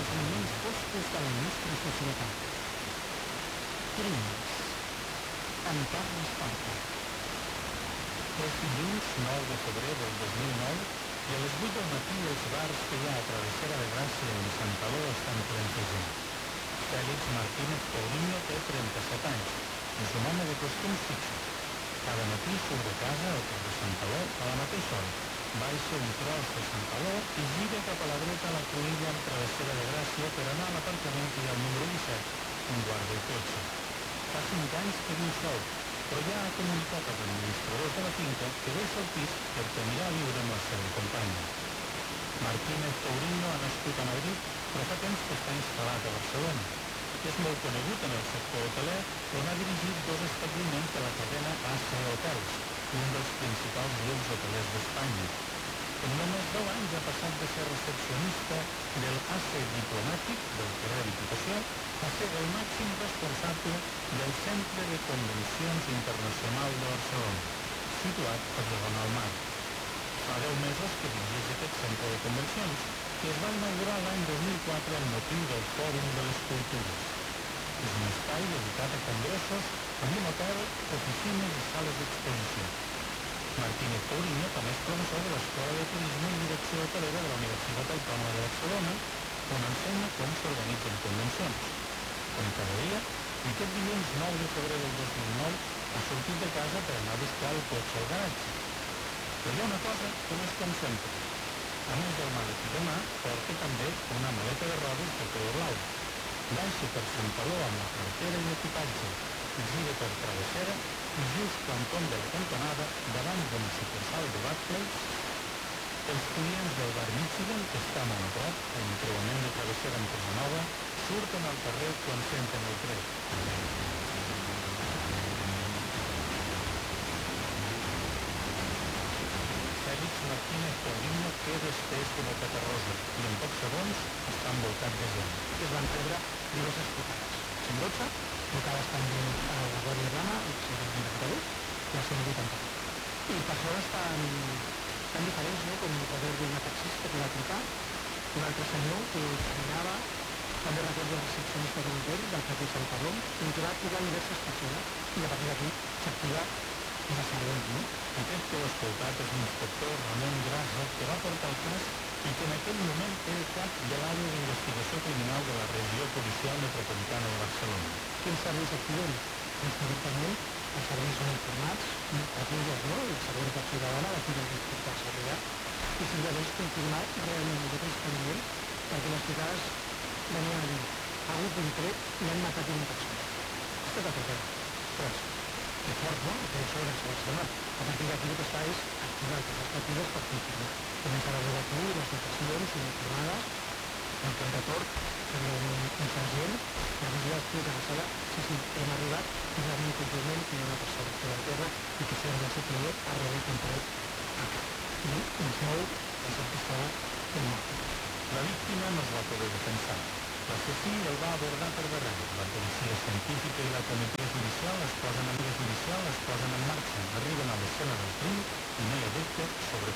els moments foscos de la nostra societat. Crims. Amb Carles Porta. És dilluns 9 de febrer del 2009 i a les 8 del matí els bars que hi ha a Travessera de Gràcia en Santpedor estan plens de gent. Fèlix Martínez Paulinho té 37 anys. És un home de costums fixos. Cada matí surt de casa al carrer Santpedor a la mateixa hora. Baixa un tros de Santpedor i gira cap a la dreta a la cruïlla amb Travessera de Gràcia per anar a l'aparcament que hi ha al número 17, on guarda el cotxe. Fa 5 anys que viu sol, però ja ha comunicat als administradors de la finca que deixa el pis perquè anirà a viure amb la seva companya. Martínez Paulinho ha nascut a Madrid, però fa temps que està instal·lat a Barcelona. És molt conegut en el sector hoteler, on ha dirigit 2 establiments de la cadena AC Hotels, un dels principals grups hotelers d'Espanya. En només 10 anys ha passat de ser recepcionista del AC Diplomàtic del carrer Diputació a ser el màxim responsable del Centre de Convencions Internacional de Barcelona, situat a Diagonal Mar. Fa 10 mesos que dirigeix aquest centre de convencions, que es va inaugurar l'any 2004 amb motiu del Fòrum de les Cultures. És un espai dedicat a congressos amb un hotel, oficines i sales d'exposició. Martínez Paulinho també és professor de l'Escola de Turisme i Direcció Hotelera de la Universitat Autònoma de Barcelona, on ensenya com s'organitzen convencions. Com cada dia, aquest dilluns 9 de febrer del 2009 ha sortit de casa per anar a buscar el cotxe al garatge. Però hi ha una cosa que no és com sempre. A més del maletí de mà, porta també una maleta de rodes de color blau. Baixa per Santpedor amb la cartera i l'equipatge, gira per Travessera i just quan tomba la cantonada, davant d'una sucursal de Barclays, els clients del bar Michigan, que està molt a prop, a l'encreuament de Travessera amb Casanova, surten al carrer quan senten el tret. Fèlix Martínez Paulinho queda espès com el Catarrosa i en pocs segons està envoltat de gent. Es van rebre diverses trucades. 112, trucades també a la Guàrdia Urbana, el 192 i el 180. I persones tan diferents, no?, com poder d'un taxista que va trucar, un altre senyor que caminava, també recordo el recepcionista de l'hotel del carrer Santpedor, en què va trucar diverses persones i a partir d'aquí s'activa la següent, no? Aquest que heu escoltat és l'inspector Ramon Grasa, que va portar el cas i que en aquell moment era cap de l'àrea d'investigació criminal de la regió policial metropolitana de Barcelona. Quins serveis activem? Doncs directament els serveis són informats, patrulles, no?, i seguretat ciutadana, la fira d'inspector Sarrià, i simplement confirmar realment el que estan dient, perquè les trucades venien a dir ha hagut un tret i han matat una persona. És tot el que queda. Ostres, que fort, no?, que això és a Barcelona. A partir d'aquí el que es fa és activar aquestes partides per confirmar. Comença a veure aquí les dotacions informades, el que han retort, un sergent, la visió explica a la sala, sí, hem arribat, i realment confirmem que hi ha una persona que va a terra i que sembla ser que ha rebut un tret al cap. I ens mou el que estava en mort. La víctima no es va poder defensar. L'assassí el va abordar per darrere. La policia científica i la comissió judicial es posen en marxa, arriben a l'escena del crim i no hi ha dubte sobre